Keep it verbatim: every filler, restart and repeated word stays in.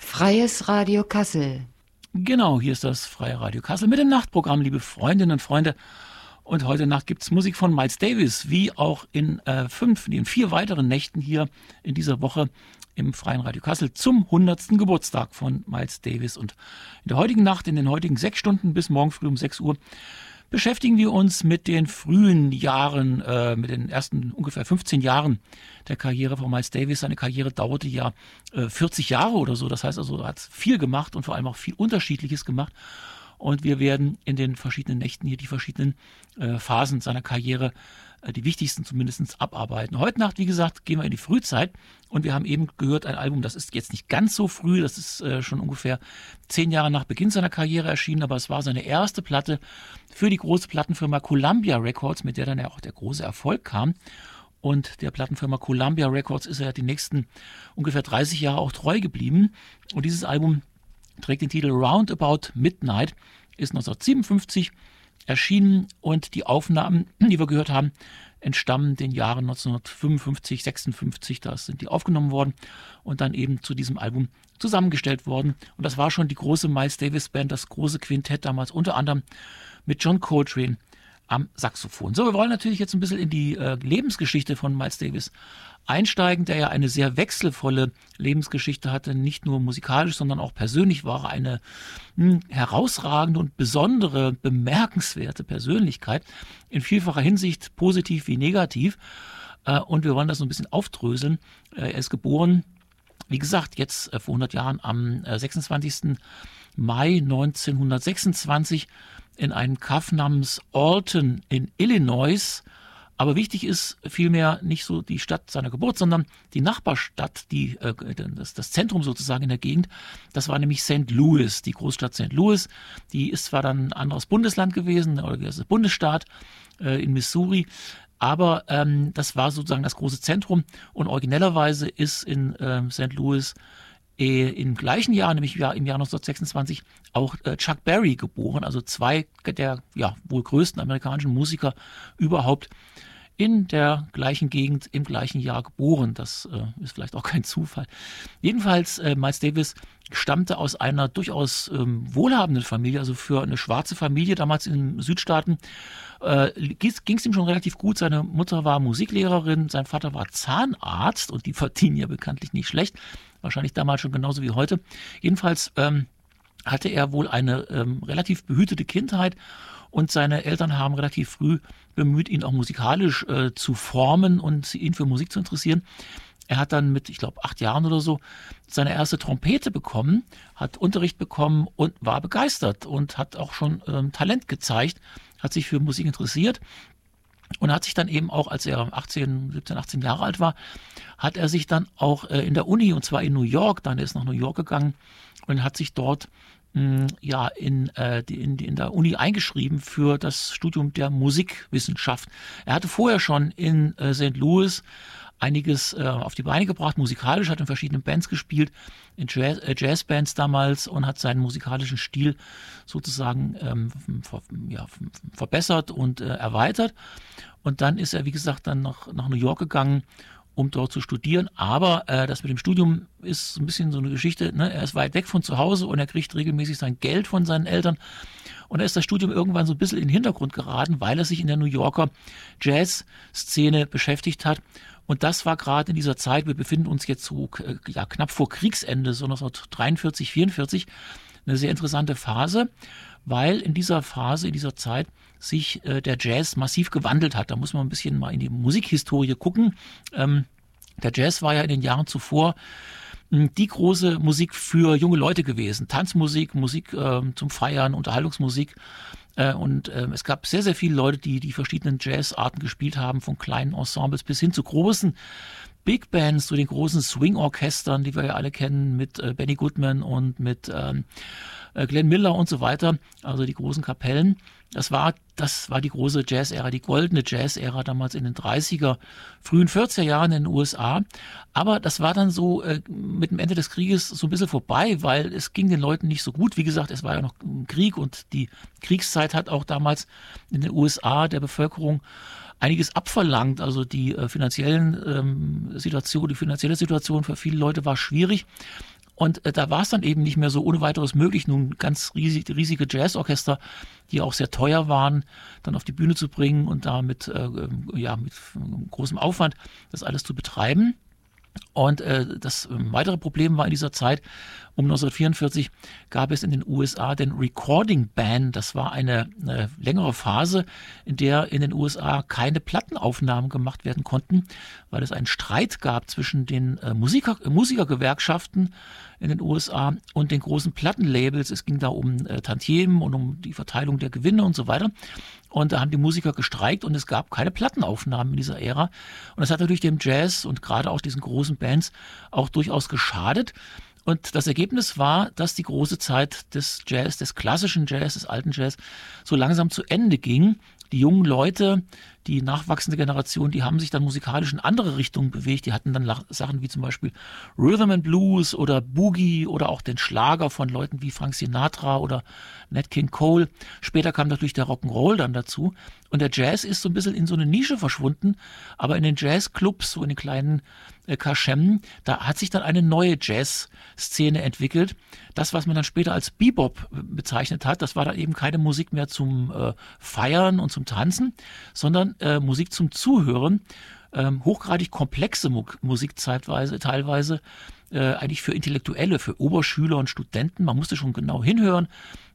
Freies Radio Kassel. Genau, hier ist das Freie Radio Kassel mit dem Nachtprogramm, liebe Freundinnen und Freunde. Und heute Nacht gibt es Musik von Miles Davis, wie auch in äh, fünf, in vier weiteren Nächten hier in dieser Woche im Freien Radio Kassel zum hundertsten Geburtstag von Miles Davis. Und in der heutigen Nacht, in den heutigen sechs Stunden bis morgen früh um sechs Uhr, beschäftigen wir uns mit den frühen Jahren, äh, mit den ersten ungefähr fünfzehn Jahren der Karriere von Miles Davis. Seine Karriere dauerte ja äh, vierzig Jahre oder so. Das heißt also, er hat viel gemacht und vor allem auch viel Unterschiedliches gemacht. Und wir werden in den verschiedenen Nächten hier die verschiedenen äh, Phasen seiner Karriere, äh, die wichtigsten zumindest, abarbeiten. Heute Nacht, wie gesagt, gehen wir in die Frühzeit und wir haben eben gehört, ein Album, das ist jetzt nicht ganz so früh, das ist äh, schon ungefähr zehn Jahre nach Beginn seiner Karriere erschienen, aber es war seine erste Platte für die große Plattenfirma Columbia Records, mit der dann ja auch der große Erfolg kam. Und der Plattenfirma Columbia Records ist er ja die nächsten ungefähr dreißig Jahre auch treu geblieben. Und dieses Album trägt den Titel Roundabout Midnight, ist neunzehnhundertsiebenundfünfzig erschienen und die Aufnahmen, die wir gehört haben, entstammen den Jahren neunzehnhundertfünfundfünfzig, sechsundfünfzig, da sind die aufgenommen worden und dann eben zu diesem Album zusammengestellt worden. Und das war schon die große Miles Davis Band, das große Quintett damals, unter anderem mit John Coltrane am Saxophon. So, wir wollen natürlich jetzt ein bisschen in die äh, Lebensgeschichte von Miles Davis einsteigen, der ja eine sehr wechselvolle Lebensgeschichte hatte, nicht nur musikalisch, sondern auch persönlich war er eine mh, herausragende und besondere, bemerkenswerte Persönlichkeit, in vielfacher Hinsicht, positiv wie negativ. Äh, und wir wollen das so ein bisschen aufdröseln. Äh, er ist geboren, wie gesagt, jetzt äh, vor hundert Jahren am äh, sechsundzwanzigsten Mai neunzehnhundertsechsundzwanzig in einem Kaff namens Alton in Illinois. Aber wichtig ist vielmehr nicht so die Stadt seiner Geburt, sondern die Nachbarstadt, die, äh, das, das Zentrum sozusagen in der Gegend. Das war nämlich Sankt Louis, die Großstadt Sankt Louis. Die ist zwar dann ein anderes Bundesland gewesen, oder das ist Bundesstaat äh, in Missouri, aber ähm, das war sozusagen das große Zentrum. Und originellerweise ist in äh, Sankt Louis äh, im gleichen Jahr, nämlich im Jahr neunzehnhundertsechsundzwanzig, auch äh, Chuck Berry geboren, also zwei der ja, wohl größten amerikanischen Musiker überhaupt, in der gleichen Gegend, im gleichen Jahr geboren. Das äh, ist vielleicht auch kein Zufall. Jedenfalls, äh, Miles Davis stammte aus einer durchaus ähm, wohlhabenden Familie, also für eine schwarze Familie damals in den Südstaaten äh, ging es ihm schon relativ gut. Seine Mutter war Musiklehrerin, sein Vater war Zahnarzt und die verdienen ja bekanntlich nicht schlecht. Wahrscheinlich damals schon genauso wie heute. Jedenfalls ähm, hatte er wohl eine ähm, relativ behütete Kindheit. Und seine Eltern haben relativ früh bemüht, ihn auch musikalisch äh, zu formen und ihn für Musik zu interessieren. Er hat dann mit, ich glaube, acht Jahren oder so seine erste Trompete bekommen, hat Unterricht bekommen und war begeistert und hat auch schon ähm, Talent gezeigt, hat sich für Musik interessiert. Und hat sich dann eben auch, als er achtzehn, siebzehn, achtzehn Jahre alt war, hat er sich dann auch äh, in der Uni, und zwar in New York, dann ist er nach New York gegangen und hat sich dort ja in, äh, die, in, in der Uni eingeschrieben für das Studium der Musikwissenschaft. Er hatte vorher schon in äh, Sankt Louis einiges äh, auf die Beine gebracht, musikalisch, hat in verschiedenen Bands gespielt, in Jazz, äh, Jazzbands damals und hat seinen musikalischen Stil sozusagen ähm, ver, ja, verbessert und äh, erweitert. Und dann ist er, wie gesagt, dann nach, nach New York gegangen, um dort zu studieren. Aber äh, das mit dem Studium ist ein bisschen so eine Geschichte. Ne? Er ist weit weg von zu Hause und er kriegt regelmäßig sein Geld von seinen Eltern. Und da ist das Studium irgendwann so ein bisschen in den Hintergrund geraten, weil er sich in der New Yorker Jazz-Szene beschäftigt hat. Und das war gerade in dieser Zeit, wir befinden uns jetzt so äh, ja, knapp vor Kriegsende, so neunzehnhundertdreiundvierzig, vierundvierzig, eine sehr interessante Phase, weil in dieser Phase, in dieser Zeit sich äh, der Jazz massiv gewandelt hat. Da muss man ein bisschen mal in die Musikhistorie gucken. Ähm, der Jazz war ja in den Jahren zuvor mh, die große Musik für junge Leute gewesen. Tanzmusik, Musik äh, zum Feiern, Unterhaltungsmusik. Äh, und äh, es gab sehr, sehr viele Leute, die die verschiedenen Jazzarten gespielt haben, von kleinen Ensembles bis hin zu großen Big Bands, zu den großen Swing-Orchestern, die wir ja alle kennen, mit äh, Benny Goodman und mit ähm, äh, Glenn Miller und so weiter, also die großen Kapellen. Das war, das war die große Jazz-Ära, die goldene Jazz-Ära damals in den dreißiger, frühen vierziger Jahren in den U S A. Aber das war dann so äh, mit dem Ende des Krieges so ein bisschen vorbei, weil es ging den Leuten nicht so gut. Wie gesagt, es war ja noch ein Krieg und die Kriegszeit hat auch damals in den U S A der Bevölkerung einiges abverlangt. Also die äh, finanziellen ähm, Situation, die finanzielle Situation für viele Leute war schwierig. Und äh, da war es dann eben nicht mehr so ohne weiteres möglich, nun ganz riesig, riesige Jazzorchester, die auch sehr teuer waren, dann auf die Bühne zu bringen und da mit, äh, ja, mit großem Aufwand das alles zu betreiben. Und äh, das äh, weitere Problem war in dieser Zeit, um neunzehnhundertvierundvierzig gab es in den U S A den Recording Ban. Das war eine, eine längere Phase, in der in den U S A keine Plattenaufnahmen gemacht werden konnten, weil es einen Streit gab zwischen den äh, Musiker, äh, Musikergewerkschaften in den U S A und den großen Plattenlabels. Es ging da um äh, Tantiemen und um die Verteilung der Gewinne und so weiter. Und da haben die Musiker gestreikt und es gab keine Plattenaufnahmen in dieser Ära. Und das hat natürlich dem Jazz und gerade auch diesen großen Bands auch durchaus geschadet. Und das Ergebnis war, dass die große Zeit des Jazz, des klassischen Jazz, des alten Jazz, so langsam zu Ende ging. Die jungen Leute, die nachwachsende Generation, die haben sich dann musikalisch in andere Richtungen bewegt. Die hatten dann Sachen wie zum Beispiel Rhythm and Blues oder Boogie oder auch den Schlager von Leuten wie Frank Sinatra oder Nat King Cole. Später kam natürlich der Rock'n'Roll dann dazu. Und der Jazz ist so ein bisschen in so eine Nische verschwunden. Aber in den Jazzclubs, so in den kleinen äh, Kaschemmen, da hat sich dann eine neue Jazz-Szene entwickelt. Das, was man dann später als Bebop bezeichnet hat, das war dann eben keine Musik mehr zum äh, Feiern und zum Tanzen, sondern äh, Musik zum Zuhören. Ähm, hochgradig komplexe Mu- Musik zeitweise, teilweise äh, eigentlich für Intellektuelle, für Oberschüler und Studenten. Man musste schon genau hinhören.